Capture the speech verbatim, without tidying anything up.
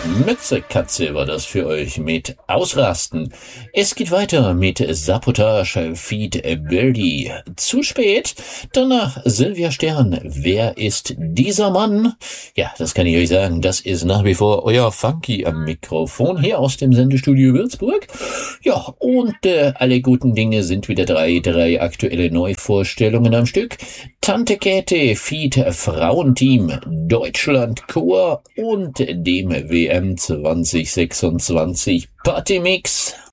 Mütze Katze war das für euch mit Ausrasten. Es geht weiter mit Sabotage Feed Birdie. Zu spät. Danach Silvia Stern. Wer ist dieser Mann? Ja, das kann ich euch sagen. Das ist nach wie vor euer Funky am Mikrofon hier aus dem Sendestudio Würzburg. Ja, und äh, alle guten Dinge sind wieder drei, drei aktuelle Neuvorstellungen am Stück. Tante Käthe, Feed Frauenteam, Deutschland Chor und dem W M zwanzig sechsundzwanzig Partymix.